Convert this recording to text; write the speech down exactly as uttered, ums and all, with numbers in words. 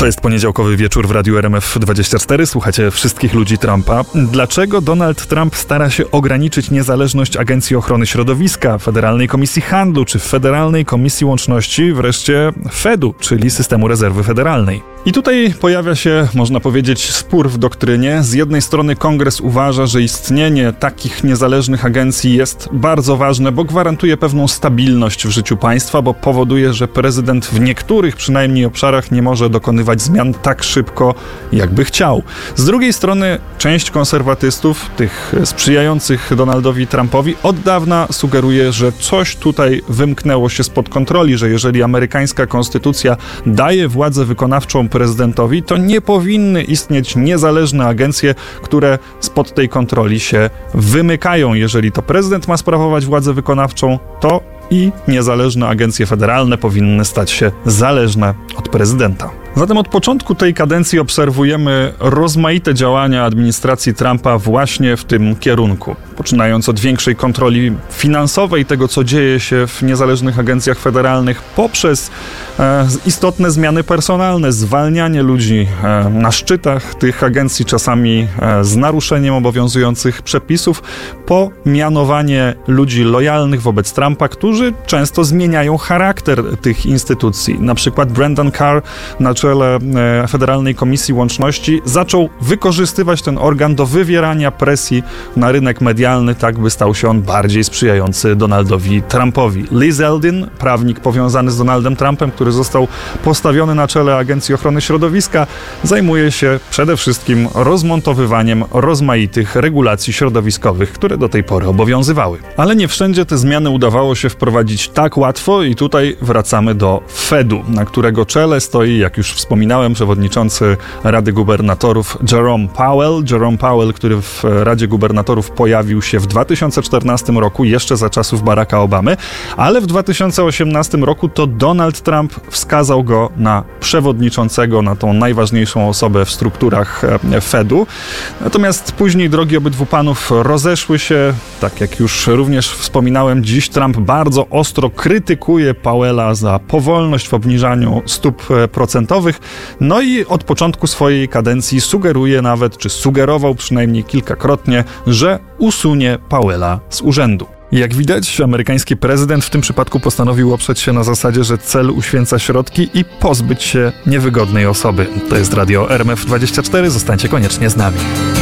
jest poniedziałkowy wieczór w Radiu R M F dwadzieścia cztery. Słuchacie Wszystkich ludzi Trumpa. Dlaczego Donald Trump stara się ograniczyć niezależność Agencji Ochrony Środowiska, Federalnej Komisji Handlu czy Federalnej Komisji Łączności, wreszcie Fedu, czyli Systemu Rezerwy Federalnej? I tutaj pojawia się, można powiedzieć, spór w doktrynie. Z jednej strony Kongres uważa, że istnienie takich niezależnych agencji jest bardzo ważne, bo gwarantuje pewną stabilność w życiu państwa, bo powoduje, że prezydent w niektórych przynajmniej obszarach nie może dokonywać zmian tak szybko, jakby chciał. Z drugiej strony część konserwatystów, tych sprzyjających Donaldowi Trumpowi, od dawna sugeruje, że coś tutaj wymknęło się spod kontroli, że jeżeli amerykańska konstytucja daje władzę wykonawczą prezydentowi, to nie powinny istnieć niezależne agencje, które spod tej kontroli się wymykają. Jeżeli to prezydent ma sprawować władzę wykonawczą, to i niezależne agencje federalne powinny stać się zależne od prezydenta. Zatem od początku tej kadencji obserwujemy rozmaite działania administracji Trumpa właśnie w tym kierunku. Poczynając od większej kontroli finansowej tego, co dzieje się w niezależnych agencjach federalnych, poprzez e, istotne zmiany personalne, zwalnianie ludzi e, na szczytach tych agencji, czasami e, z naruszeniem obowiązujących przepisów, po mianowanie ludzi lojalnych wobec Trumpa, którzy często zmieniają charakter tych instytucji. Na przykład Brendan Carr na czele Federalnej Komisji Łączności zaczął wykorzystywać ten organ do wywierania presji na rynek medialny, tak by stał się on bardziej sprzyjający Donaldowi Trumpowi. Lee Zeldin, prawnik powiązany z Donaldem Trumpem, który został postawiony na czele Agencji Ochrony Środowiska, zajmuje się przede wszystkim rozmontowywaniem rozmaitych regulacji środowiskowych, które do tej pory obowiązywały. Ale nie wszędzie te zmiany udawało się wprowadzić tak łatwo i tutaj wracamy do Fedu, na którego czele stoi, jak już wspominałem, przewodniczący Rady Gubernatorów Jerome Powell. Jerome Powell, który w Radzie Gubernatorów pojawił się w dwa tysiące czternastym roku, jeszcze za czasów Baracka Obamy, ale w dwa tysiące osiemnastym roku to Donald Trump wskazał go na przewodniczącego, na tą najważniejszą osobę w strukturach Fedu. Natomiast później drogi obydwu panów rozeszły się. Tak jak już również wspominałem, dziś Trump bardzo ostro krytykuje Powella za powolność w obniżaniu stóp procentowych. No i od początku swojej kadencji sugeruje nawet, czy sugerował przynajmniej kilkakrotnie, że usunie Powella z urzędu. Jak widać, amerykański prezydent w tym przypadku postanowił oprzeć się na zasadzie, że cel uświęca środki i pozbyć się niewygodnej osoby. To jest Radio R M F dwadzieścia cztery, zostańcie koniecznie z nami.